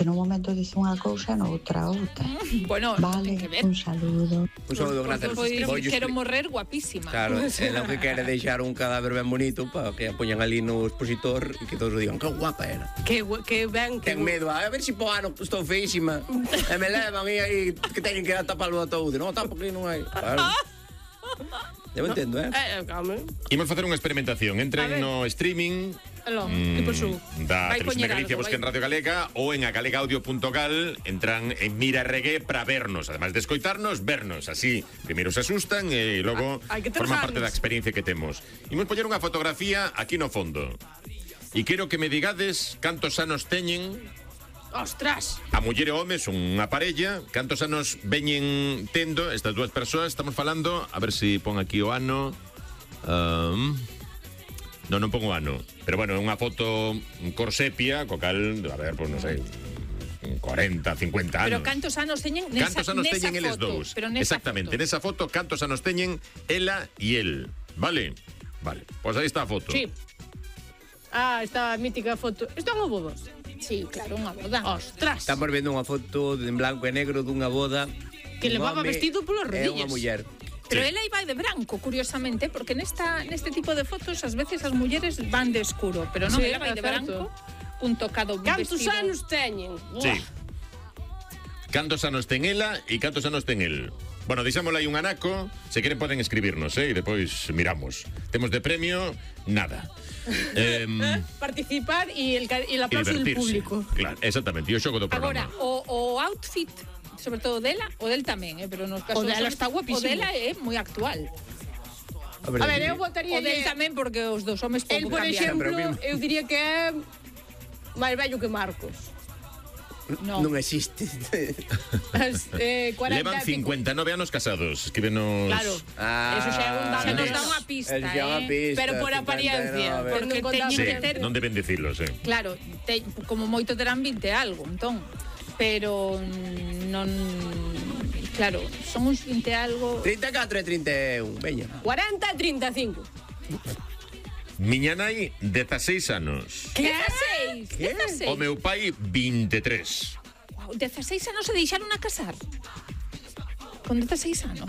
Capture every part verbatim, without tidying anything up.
que no momento dice unha cousa e noutra outra. Bueno, vale, un saludo. Un saludo, gracias. Quero morrer guapísima. Claro, é lo que quere deixar un cadáver ben bonito para que a poñan ali no expositor e que todos digan que guapa era. Que, que ben... Que ten medo, a ver se si po ano estou feísima e me levan e aí que teñen que tapar o ataúde. Non, tapo que non hai. Claro. Eu entendo, eh? Eh, calma. Imos facer unha experimentación. Entren no streaming Aló, que por su? da Televisión de Galicia, busquen Radio Galega ou en agalegaudio punto gal, entran en Mira Reggae para vernos, además de escoitarnos, vernos. Así, primeiro se asustan e logo ah, forman parte da experiencia que temos. Imos poñer unha fotografía aquí no fondo. E quero que me digades cantos anos teñen. Ostras. A muller e o home son unha parella. Cantos anos veñen tendo estas dúas persoas? Estamos falando, a ver se si pon aquí o ano. Um, non, non pon o ano. Pero bueno, é unha foto cor sepia, co cal, a ver, pois non sei, cuarenta, cincuenta anos. Pero cantos anos teñen nesa, cantos anos nesa teñen eles foto, dous? Pero nesa exactamente, foto. nesa foto cantos anos teñen ela e el. Vale? Vale. Pois aí está a foto. Sí. Ah, esta mítica foto. Isto é unha boda. Sí, claro, unha boda. Ostras. Estamos vendo unha foto en blanco e negro dunha boda que levaba vestido polas rodillas. É unha muller. Pero sí. ela iba de branco, curiosamente, porque nesta neste tipo de fotos ás veces as mulleres van de escuro, pero non, sí, ela vai de branco, un tocado cantos vestido. Cantos anos teñen? Sí. Cantos anos ten ela e cantos anos ten el. Bueno, deixámosla aí un anaco. Se queren poden escribirnos, eh, e depois miramos. Temos de premio nada. eh, Participar e el, el aplauso del público. Claro, exactamente, e o xogo do programa. Agora, o, o outfit, sobre todo dela, o del tamén, eh, pero nos casos o dela está guapísimo. O dela é moi actual. A ver, a ver eu votaría o del tamén porque os dos homes pouco el, por cambiaron. exemplo, eu diría que é máis vello que Marcos. No. Non existe. eh, Levan cincuenta e nove anos casados. Escríbenos. Claro. Ah, eso xa é un dato, nos dá unha pista, eh. pista, pero por apariencia, porque teñen sí, que ter. Non deben dicirlo, sí. Claro, te, como moito terán vinte algo, entón. Pero non, claro, son uns vinte algo. trinta e catro e trinta e un, veña. cuarenta e trinta e cinco. Miña nai, dezaseis anos. Que? dezaseis? Que? dezaseis? O meu pai, vinte e tres. Wow, dezaseis anos se deixaron a casar? Con dezaseis anos?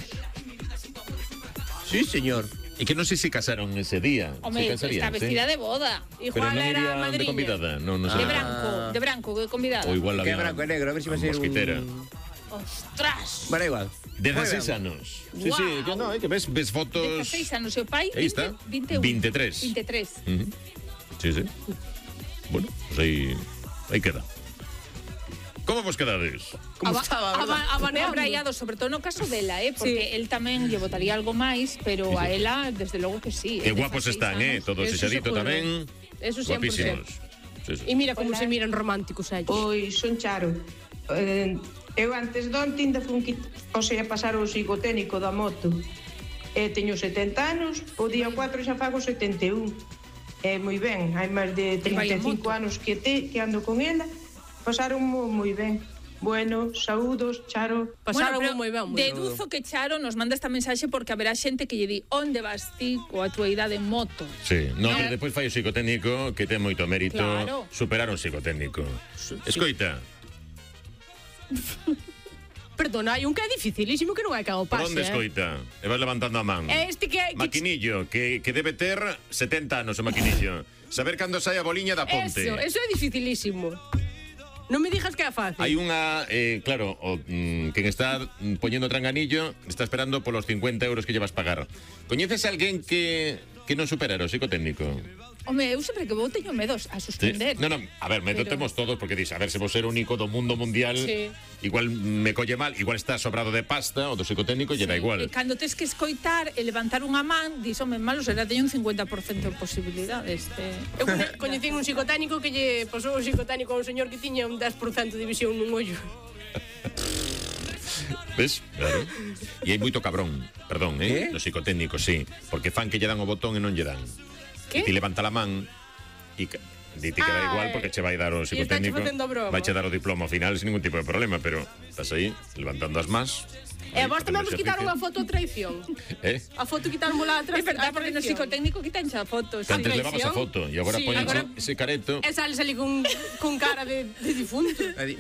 Sí, señor. E que non sei se casaron ese día. Home, se casarían, está vestida sí? de boda. Pero Igual non era iría de madriña. convidada. Non, non De sei. branco, de branco, de convidada. Ou igual Que había branco e negro, a ver se va a ser mosquitera. un... Ostras. Bueno, igual. dezaseis anos. Sí, Wow. sí, que no, que ves, ves fotos. dezaseis anos, e o pai Aí está. vinte, vinte e un. vinte e tres. vinte e tres. Uh -huh. Sí, sí. Bueno, pues aí, aí queda. Como vos quedades? Como estaba, verdad? Abraiado, sobre todo no caso dela, eh, porque sí. El tamén lle botaría algo máis, pero sí, sí. A ela, desde logo que sí. Que guapos están, eh, todos sexadito tamén. Eso sempre. Guapísimos. Sí, sí. E mira como Hola. Se miran románticos aí. Pois son Charo. Eh, eu antes donte ainda fun quit... o sea, pasar o psicotécnico da moto. E teño setenta anos, o día cuatro xa fago setenta e un. É moi ben, hai máis de trinta e cinco anos que te que ando con ela. Pasaron moi ben. Bueno, saúdos, Charo. Pasaron bueno, moi ben. Deduzo que Charo nos manda esta mensaxe porque haberá xente que lle di onde vas ti coa tua idade en moto. Sí, no, pero depois fai o psicotécnico que ten moito mérito claro. Superar un psicotécnico. Sí. Escoita. Perdona, hai un que é dificilísimo que non hai que o pase. Por onde escoita? E vas levantando a man. Este que hai que... Maquinillo, que, que debe ter setenta anos o maquinillo. Saber cando sai a boliña da ponte. Eso, eso é dificilísimo. Non me dijas que é fácil. Hai unha, eh, claro, o, mm, quen está poñendo tranganillo está esperando polos cincuenta euros que llevas pagar. Coñeces a alguén que, que non supera o psicotécnico? Home, eu sempre que vou teño medos a suspender. Sí. Non, non, a ver, medo pero... temos todos porque dis, a ver, se vos ser único do mundo mundial, sí. Igual me colle mal, igual está sobrado de pasta, o do psicotécnico lle sí. Da igual. E cando tes que escoitar e levantar unha man, dis, home, malo será, teño un cincuenta por ciento de posibilidades. Eh. Eu coñecín un psicotécnico que lle pasou o psicotécnico a un señor que tiña un dez por ciento de visión nun ollo. Ves? Claro. E hai moito cabrón, perdón, eh? No psicotécnico, sí, porque fan que lle dan o botón e non lle dan. Que? E ti levanta la man e dite que da igual porque che vai dar o psicotécnico, vai che dar o diploma ao final sin ningún tipo de problema, pero estás aí levantando as más. E a vos tamén vos quitaron a foto a traición. Eh? A foto quitármola a traición. É verdad, porque no psicotécnico quitan xa fotos. Antes levabas a foto e agora sí, poñen ese careto. E sales ali con, con cara de, de difunto.